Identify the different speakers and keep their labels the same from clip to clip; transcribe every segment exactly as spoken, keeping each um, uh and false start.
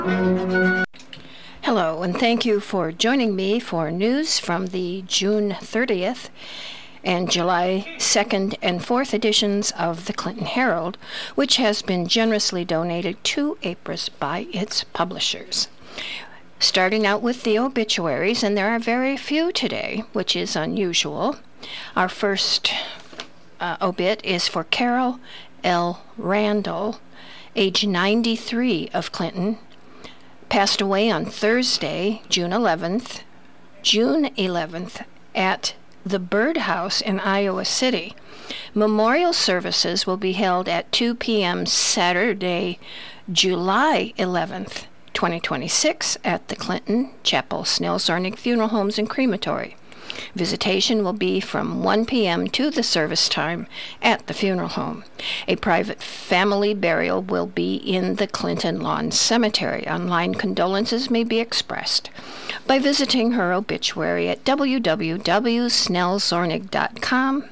Speaker 1: Hello, and thank you for joining me for news from the June thirtieth and July second and fourth editions of the Clinton Herald, which has been generously donated to Apris by its publishers. Starting out with the obituaries, and there are very few today, which is unusual. Our first uh, obit is for Carol L. Randall, age ninety-three, of Clinton. Passed away on Thursday, June eleventh, June eleventh, at the Bird House in Iowa City. Memorial services will be held at two p.m. Saturday, July eleventh, twenty twenty-six, at the Clinton Chapel, Snell Zornig Funeral Homes and Crematory. Visitation will be from one p.m. to the service time at the funeral home. A private family burial will be in the Clinton Lawn Cemetery. Online condolences may be expressed by visiting her obituary at w w w dot snell zornig dot com.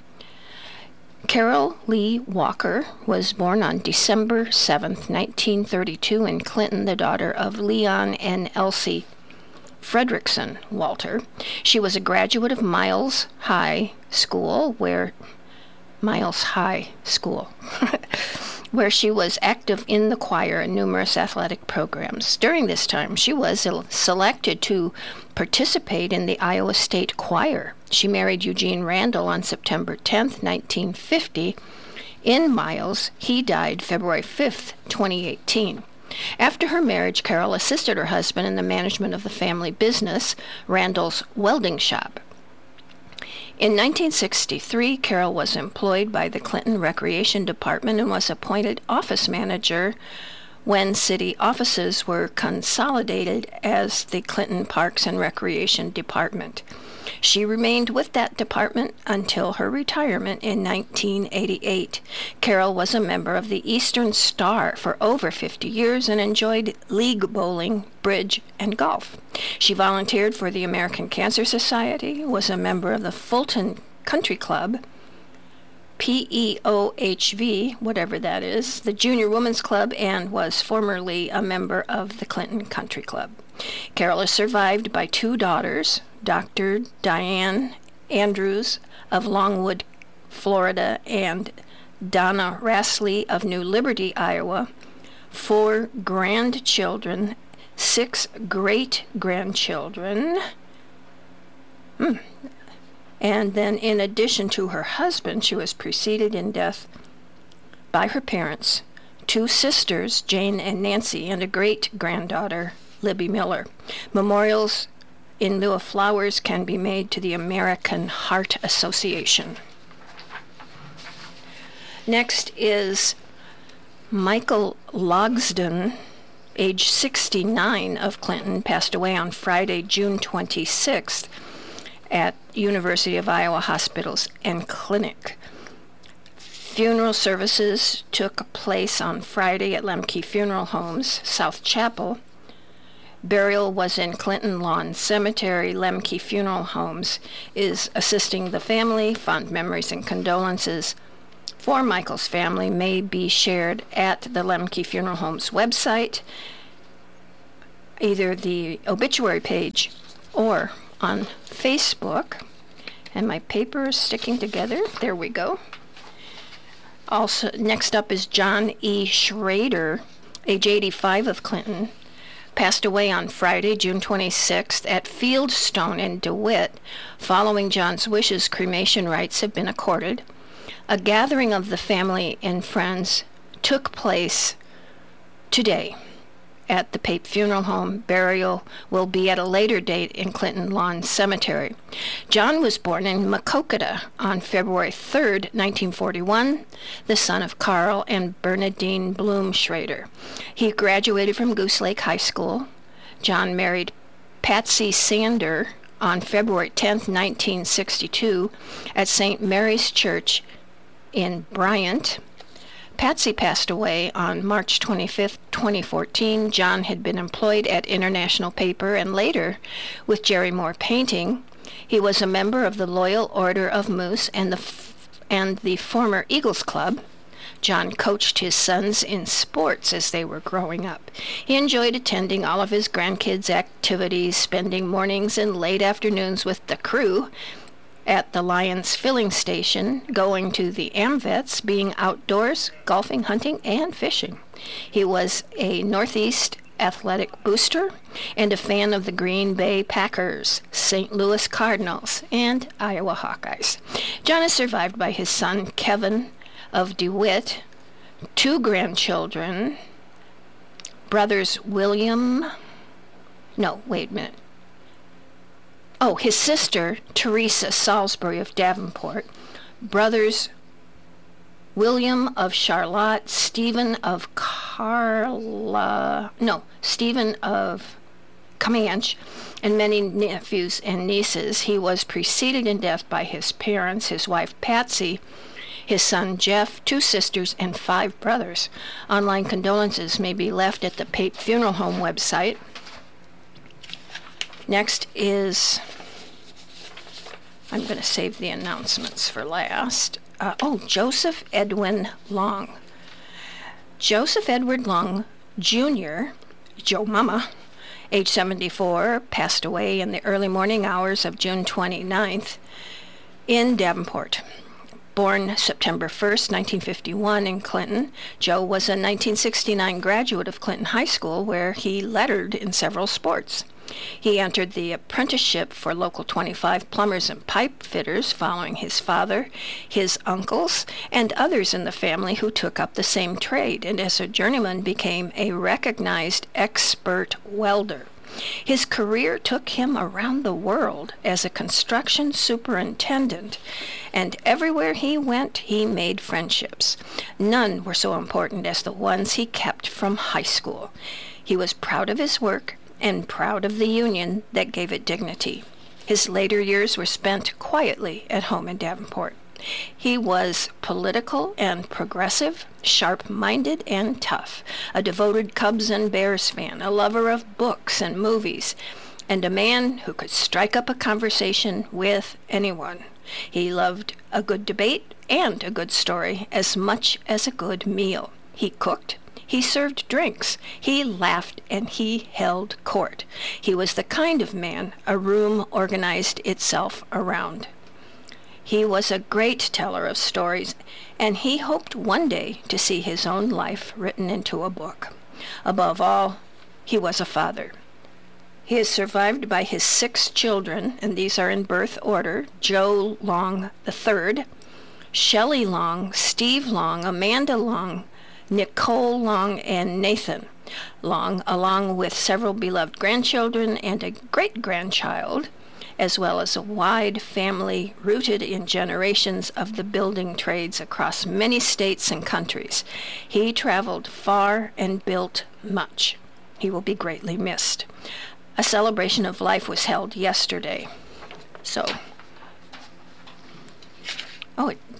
Speaker 1: Carol Lee Walker was born on December seventh, nineteen thirty-two, in Clinton, the daughter of Leon and Elsie Fredrickson Walter. She was a graduate of Miles High School, where Miles High School, where she was active in the choir and numerous athletic programs. During this time, she was selected to participate in the Iowa State Choir. She married Eugene Randall on September tenth, nineteen fifty, in Miles. He died February fifth, twenty eighteen. After her marriage, Carol assisted her husband in the management of the family business, Randall's Welding Shop. In nineteen sixty-three, Carol was employed by the Clinton Recreation Department and was appointed office manager when city offices were consolidated as the Clinton Parks and Recreation Department. She remained with that department until her retirement in nineteen eighty-eight. Carol was a member of the Eastern Star for over fifty years and enjoyed league bowling, bridge, and golf. She volunteered for the American Cancer Society, was a member of the Fulton Country Club, P E O H V, whatever that is, the Junior Women's Club, and was formerly a member of the Clinton Country Club. Carol is survived by two daughters, Doctor Diane Andrews of Longwood, Florida, and Donna Rassley of New Liberty, Iowa, four grandchildren, six great-grandchildren, hmm. and then in addition to her husband, she was preceded in death by her parents, two sisters, Jane and Nancy, and a great-granddaughter, Libby Miller. Memorials in lieu of flowers can be made to the American Heart Association. Next is Michael Logsdon, age sixty-nine, of Clinton, passed away on Friday, June twenty-sixth, at University of Iowa Hospitals and Clinic. Funeral services took place on Friday at Lemke Funeral Homes, South Chapel. Burial was in Clinton Lawn Cemetery. Lemke Funeral Homes is assisting the family. Fond memories and condolences for Michael's family may be shared at the Lemke Funeral Homes website, either the obituary page or on Facebook. And my paper is sticking together. There we go. Also, next up is John E. Schrader, age eighty-five, of Clinton. Passed away on Friday, June twenty-sixth, at Fieldstone in DeWitt. Following John's wishes, cremation rites have been accorded. A gathering of the family and friends took place today at the Pape Funeral Home. Burial will be at a later date in Clinton Lawn Cemetery. John was born in Maquoketa on February third, nineteen forty-one, the son of Carl and Bernadine Bloom Schrader. He graduated from Goose Lake High School. John married Patsy Sander on February tenth, nineteen sixty-two, at Saint Mary's Church in Bryant. Patsy passed away on March twenty-fifth, twenty fourteen. John had been employed at International Paper and later with Jerry Moore Painting. He was a member of the Loyal Order of Moose and the f- and the former Eagles Club. John coached his sons in sports as they were growing up. He enjoyed attending all of his grandkids' activities, spending mornings and late afternoons with the crew at the Lions filling station, going to the AmVets, being outdoors, golfing, hunting, and fishing. He was a Northeast athletic booster and a fan of the Green Bay Packers, Saint Louis Cardinals, and Iowa Hawkeyes. John is survived by his son, Kevin of DeWitt, two grandchildren, brothers William, no, wait a minute. Oh, his sister, Teresa Salisbury of Davenport, brothers William of Charlotte, Stephen of Carla, no, Stephen of Comanche, and many nephews and nieces. He was preceded in death by his parents, his wife Patsy, his son Jeff, two sisters, and five brothers. Online condolences may be left at the Pape Funeral Home website. Next is, I'm going to save the announcements for last. Uh, oh, Joseph Edwin Long. Joseph Edward Long, Junior, Joe Mama, age seventy-four, passed away in the early morning hours of June twenty-ninth in Davenport. Born September first, nineteen fifty-one in Clinton, Joe was a nineteen sixty-nine graduate of Clinton High School where he lettered in several sports. He entered the apprenticeship for Local twenty-five plumbers and pipe fitters following his father, his uncles, and others in the family who took up the same trade, and as a journeyman became a recognized expert welder. His career took him around the world as a construction superintendent, and everywhere he went, he made friendships. None were so important as the ones he kept from high school. He was proud of his work and proud of the union that gave it dignity. His later years were spent quietly at home in Davenport. He was political and progressive, sharp-minded and tough, a devoted Cubs and Bears fan, a lover of books and movies, and a man who could strike up a conversation with anyone. He loved a good debate and a good story as much as a good meal. He cooked. He served drinks. He laughed and he held court. He was the kind of man a room organized itself around. He was a great teller of stories, and he hoped one day to see his own life written into a book. Above all, he was a father. He is survived by his six children, and these are in birth order: Joe Long the third, Shelley Long, Steve Long, Amanda Long, Nicole Long, and Nathan Long, along with several beloved grandchildren and a great-grandchild, as well as a wide family rooted in generations of the building trades across many states and countries. He traveled far and built much. He will be greatly missed. A celebration of life was held yesterday. So, oh, it,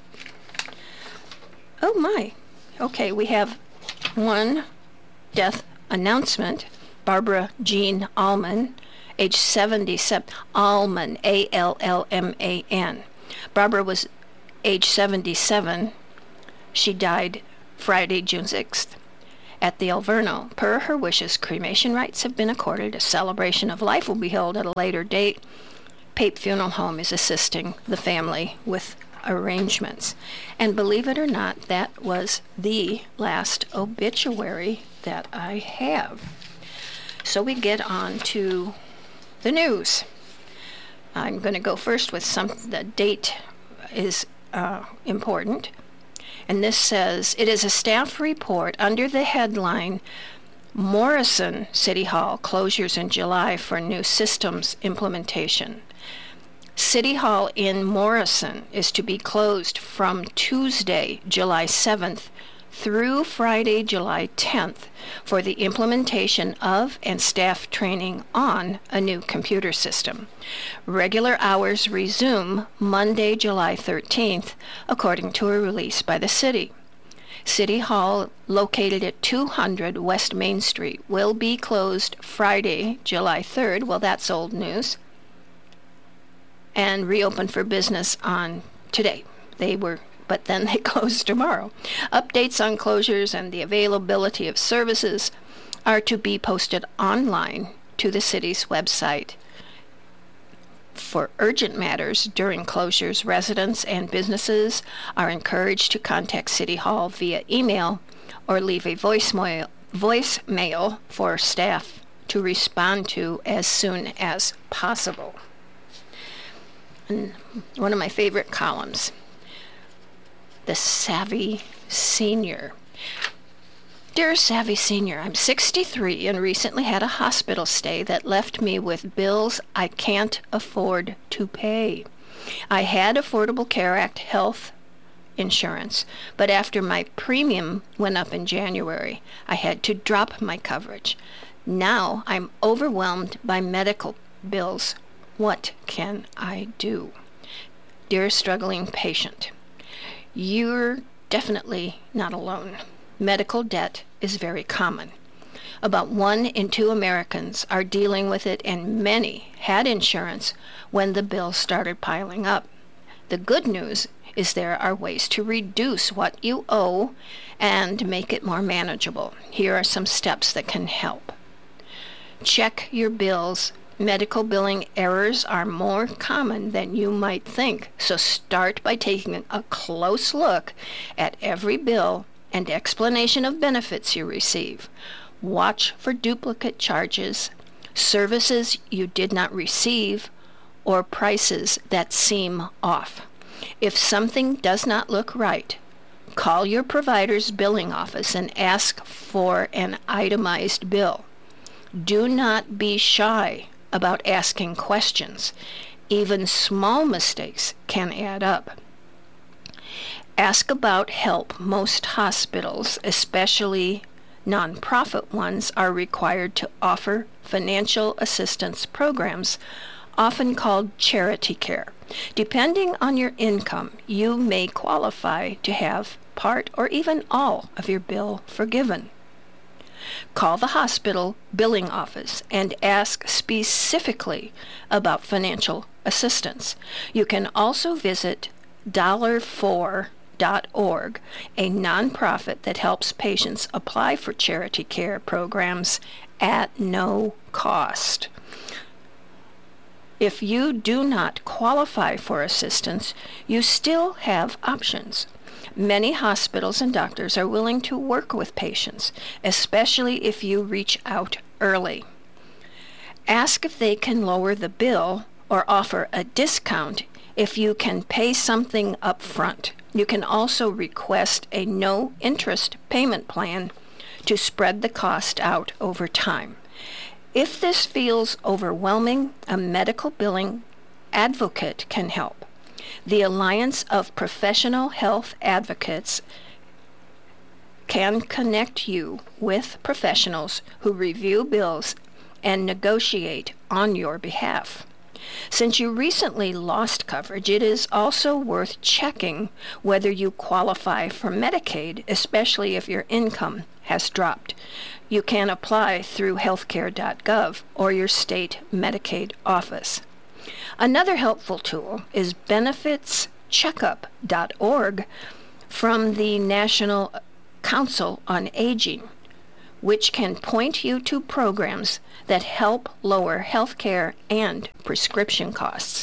Speaker 1: oh my. Okay, we have one death announcement. Barbara Jean Allman, age seventy-seven, Allman, A L L M A N. Barbara was age seventy-seven. She died Friday, June sixth, at the Alverno. Per her wishes, cremation rites have been accorded. A celebration of life will be held at a later date. Pape Funeral Home is assisting the family with arrangements. And believe it or not, that was the last obituary that I have. So we get on to the news. I'm going to go first with some, the date is uh, important. And this says, it is a staff report under the headline, Morrison City Hall closures in July for new systems implementation. City Hall in Morrison is to be closed from Tuesday, July seventh, through Friday, July tenth, for the implementation of and staff training on a new computer system. Regular hours resume Monday, July thirteenth, according to a release by the city. City Hall, located at two hundred West Main Street, will be closed Friday, July third. Well, that's old news. And reopened for business on today. They were but then they close tomorrow. Updates on closures and the availability of services are to be posted online to the city's website. For urgent matters during closures, residents and businesses are encouraged to contact City Hall via email or leave a voicemail, voicemail for staff to respond to as soon as possible. And one of my favorite columns, the Savvy Senior. Dear Savvy Senior, I'm sixty-three and recently had a hospital stay that left me with bills I can't afford to pay. I had Affordable Care Act health insurance, but after my premium went up in January, I had to drop my coverage. Now I'm overwhelmed by medical bills. What can I do? Dear struggling patient, you're definitely not alone. Medical debt is very common. About one in two Americans are dealing with it, and many had insurance when the bills started piling up. The good news is there are ways to reduce what you owe and make it more manageable. Here are some steps that can help. Check your bills. Medical billing errors are more common than you might think, so start by taking a close look at every bill and explanation of benefits you receive. Watch for duplicate charges, services you did not receive, or prices that seem off. If something does not look right, call your provider's billing office and ask for an itemized bill. Do not be shy about asking questions. Even small mistakes can add up. Ask about help. Most hospitals, especially nonprofit ones, are required to offer financial assistance programs, often called charity care. Depending on your income, you may qualify to have part or even all of your bill forgiven. Call the hospital billing office and ask specifically about financial assistance. You can also visit dollar for dot org, a nonprofit that helps patients apply for charity care programs at no cost. If you do not qualify for assistance, you still have options. Many hospitals and doctors are willing to work with patients, especially if you reach out early. Ask if they can lower the bill or offer a discount if you can pay something up front. You can also request a no-interest payment plan to spread the cost out over time. If this feels overwhelming, a medical billing advocate can help. The Alliance of Professional Health Advocates can connect you with professionals who review bills and negotiate on your behalf. Since you recently lost coverage, it is also worth checking whether you qualify for Medicaid, especially if your income has dropped. You can apply through healthcare dot gov or your state Medicaid office. Another helpful tool is benefits checkup dot org from the National Council on Aging, which can point you to programs that help lower healthcare and prescription costs.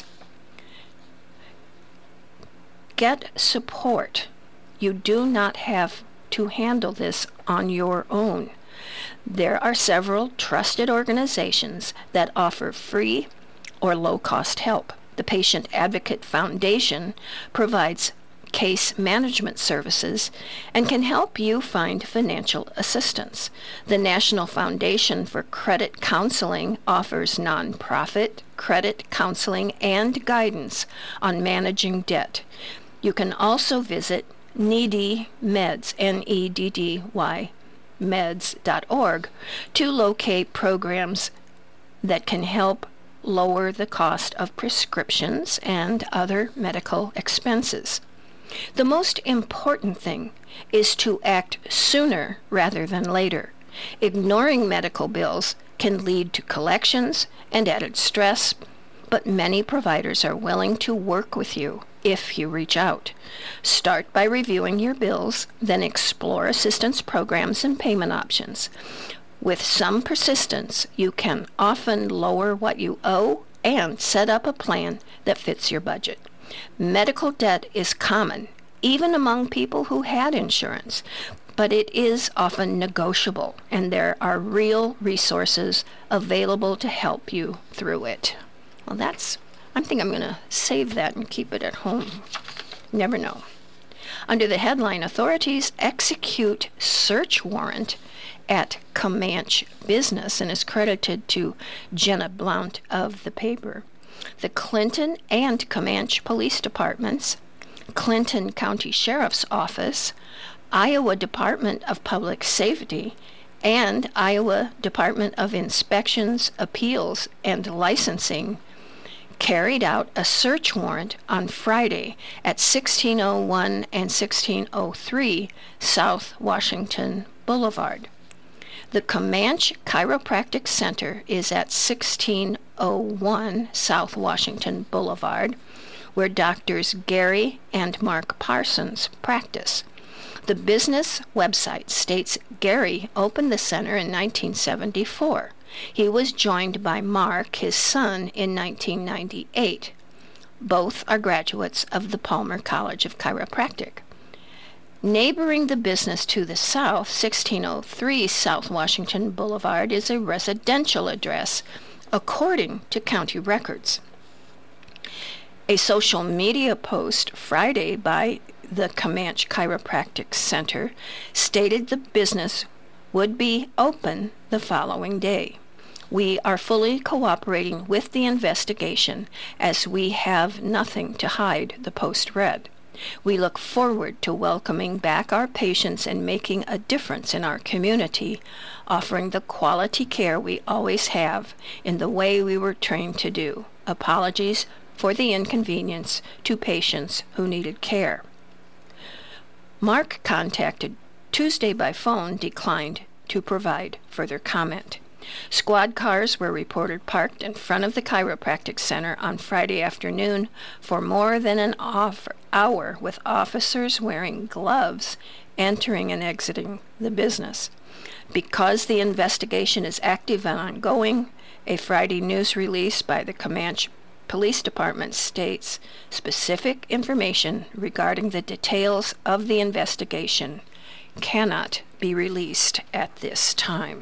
Speaker 1: Get support. You do not have to handle this on your own. There are several trusted organizations that offer free or low-cost help. The Patient Advocate Foundation provides case management services and can help you find financial assistance. The National Foundation for Credit Counseling offers nonprofit credit counseling and guidance on managing debt. You can also visit Needy Meds, N E D D Y, meds dot org, to locate programs that can help lower the cost of prescriptions and other medical expenses. The most important thing is to act sooner rather than later. Ignoring medical bills can lead to collections and added stress, but many providers are willing to work with you if you reach out. Start by reviewing your bills, then explore assistance programs and payment options. With some persistence, you can often lower what you owe and set up a plan that fits your budget. Medical debt is common, even among people who had insurance, but it is often negotiable, and there are real resources available to help you through it. Well, that's, I think I'm going to save that and keep it at home. Never know. Under the headline, authorities execute search warrant at Comanche Business, and is credited to Jenna Blount of the paper. The Clinton and Comanche Police Departments, Clinton County Sheriff's Office, Iowa Department of Public Safety, and Iowa Department of Inspections, Appeals, and Licensing carried out a search warrant on Friday at sixteen oh one and sixteen oh three South Washington Boulevard. The Comanche Chiropractic Center is at sixteen oh one South Washington Boulevard, where doctors Gary and Mark Parsons practice. The business website states Gary opened the center in nineteen seventy-four. He was joined by Mark, his son, in nineteen ninety-eight. Both are graduates of the Palmer College of Chiropractic. Neighboring the business to the south, sixteen oh three South Washington Boulevard, is a residential address, according to county records. A social media post Friday by the Comanche Chiropractic Center stated the business would be open the following day. We are fully cooperating with the investigation as we have nothing to hide, the post read. We look forward to welcoming back our patients and making a difference in our community, offering the quality care we always have in the way we were trained to do. Apologies for the inconvenience to patients who needed care. Mark, contacted Tuesday by phone, declined to provide further comment. Squad cars were reported parked in front of the chiropractic center on Friday afternoon for more than an off- hour, with officers wearing gloves entering and exiting the business. Because the investigation is active and ongoing, a Friday news release by the Comanche Police Department states specific information regarding the details of the investigation cannot be released at this time.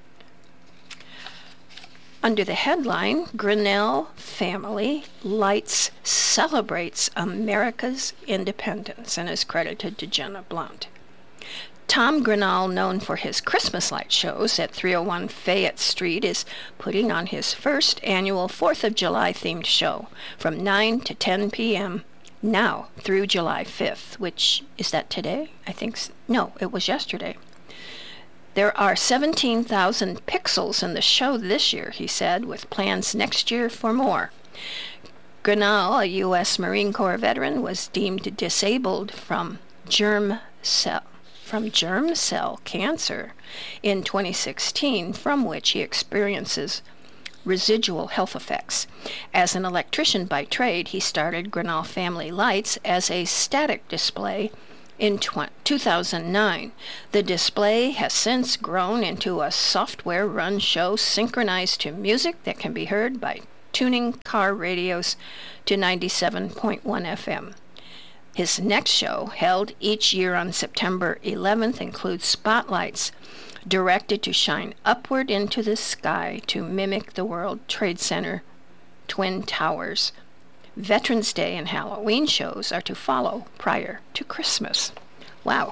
Speaker 1: Under the headline, Grinnell Family Lights Celebrates America's Independence, and is credited to Jenna Blount. Tom Grinnell, known for his Christmas light shows at three oh one Fayette Street, is putting on his first annual fourth of July themed show from nine to ten p.m. now through July fifth, which, is that today? I think, no, it was yesterday. There are seventeen thousand pixels in the show this year, he said, with plans next year for more. Grinnell, a U S Marine Corps veteran, was deemed disabled from germ cell from germ cell cancer in twenty sixteen, from which he experiences residual health effects. As an electrician by trade, he started Grinnell Family Lights as a static display in two thousand nine. The display has since grown into a software-run show synchronized to music that can be heard by tuning car radios to ninety-seven point one F M. His next show, held each year on September eleventh, includes spotlights directed to shine upward into the sky to mimic the World Trade Center Twin Towers. Veterans Day and Halloween shows are to follow prior to Christmas. Wow.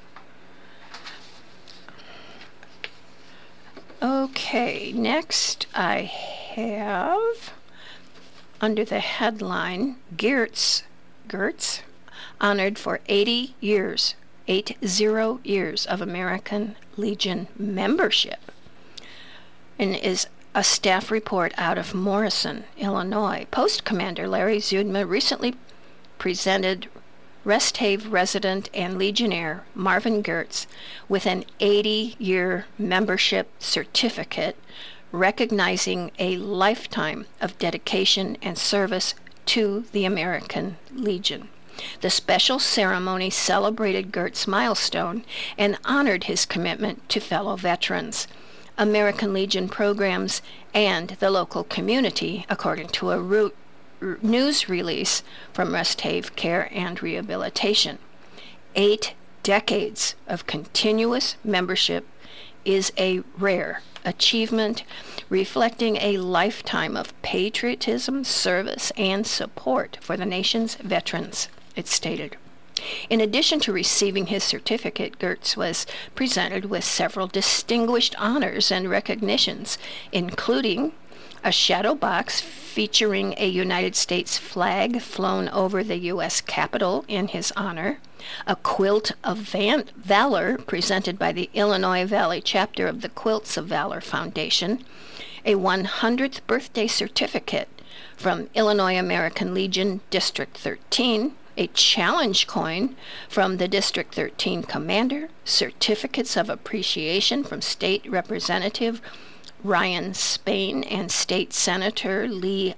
Speaker 1: Okay, next I have, under the headline, Gertz, Gertz, honored for eighty years, eight zero years of American Legion membership, and is a staff report out of Morrison, Illinois. Post Commander Larry Zudma recently presented Rest Haven resident and Legionnaire Marvin Gertz with an eighty-year membership certificate recognizing a lifetime of dedication and service to the American Legion. The special ceremony celebrated Gert's milestone and honored his commitment to fellow veterans, American Legion programs, and the local community, according to a root, r- news release from Rest Haven Care and Rehabilitation. Eight decades of continuous membership is a rare achievement, reflecting a lifetime of patriotism, service, and support for the nation's veterans, it stated. In addition to receiving his certificate, Gertz was presented with several distinguished honors and recognitions, including a shadow box featuring a United States flag flown over the U S Capitol in his honor, a quilt of Van- Valor presented by the Illinois Valley chapter of the Quilts of Valor Foundation, a one hundredth birthday certificate from Illinois American Legion District thirteen, a challenge coin from the District thirteen commander, certificates of appreciation from State Representative Ryan Spain and State Senator Lee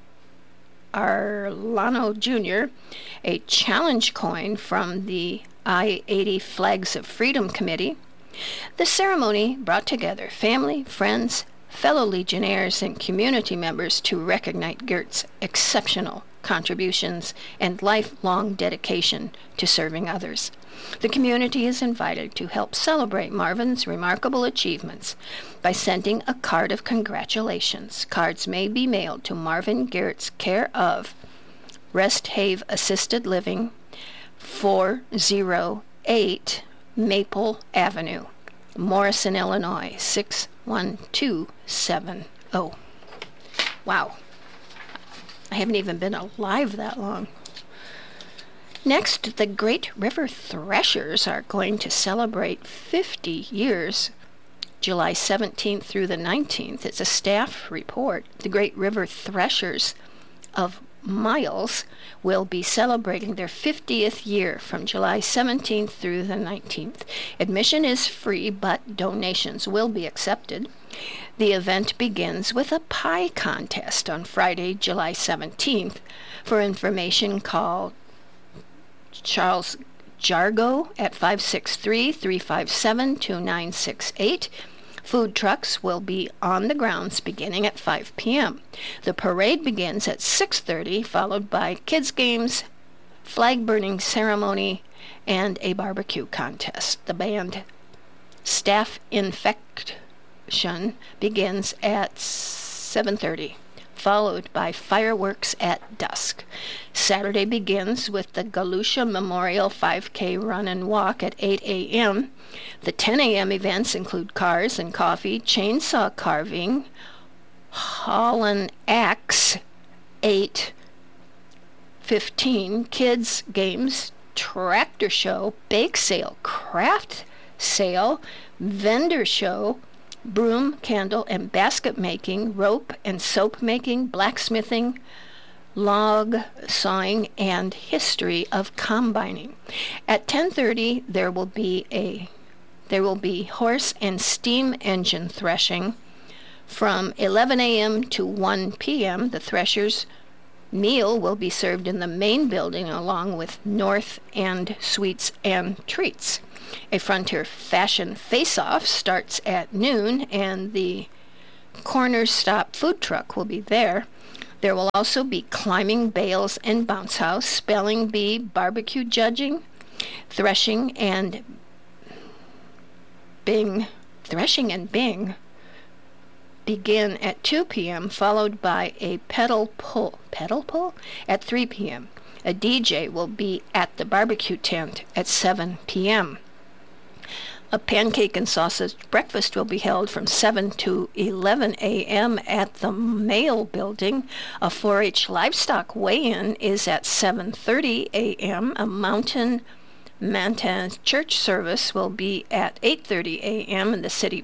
Speaker 1: Arlano Junior, a challenge coin from the I eighty Flags of Freedom Committee. The ceremony brought together family, friends, fellow Legionnaires, and community members to recognize Gert's exceptional contributions and lifelong dedication to serving others. The community is invited to help celebrate Marvin's remarkable achievements by sending a card of congratulations. Cards may be mailed to Marvin Gertz, care of Rest Haven Assisted Living, four oh eight Maple Avenue, Morrison, Illinois, six one two seven oh. Wow. I haven't even been alive that long. Next, the Great River Threshers are going to celebrate fifty years, July seventeenth through the nineteenth. It's a staff report. The Great River Threshers of Miles will be celebrating their fiftieth year from July seventeenth through the nineteenth. Admission is free, but donations will be accepted. The event begins with a pie contest on Friday, July seventeenth. For information, call Charles Jargo at five six three, three five seven, two nine six eight. Food trucks will be on the grounds beginning at five p.m. The parade begins at six thirty, followed by kids' games, flag-burning ceremony, and a barbecue contest. The band Staff Infection begins at seven thirty, followed by fireworks at dusk. Saturday begins with the Galusha Memorial five K Run and Walk at eight a.m. The ten a.m. events include cars and coffee, chainsaw carving, Holland Axe, eight fifteen, kids games, tractor show, bake sale, craft sale, vendor show, broom, candle, and basket making, rope and soap making, blacksmithing, log sawing, and history of combining. At ten thirty, there will be a there will be horse and steam engine threshing. From eleven a.m. to one p.m., the threshers' meal will be served in the main building along with North End sweets and treats. A Frontier Fashion Face-Off starts at noon, and the Corner Stop food truck will be there. There will also be climbing, bales, and bounce house, spelling bee, barbecue judging, threshing, and bing, threshing and bing begin at two p.m., followed by a pedal pull, pedal pull at three p.m. A D J will be at the barbecue tent at seven p.m. A pancake and sausage breakfast will be held from seven to eleven a.m. at the Mail Building. A four H livestock weigh-in is at seven thirty a.m. A Mountain Mantan church service will be at eight thirty a.m. in the city